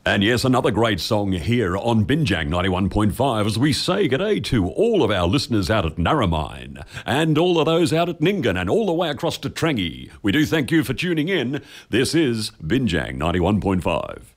And yes, another great song here on Binjang 91.5 as we say g'day to all of our listeners out at Narromine and all of those out at Nyngan and all the way across to Trangie. We do thank you for tuning in. This is Binjang 91.5.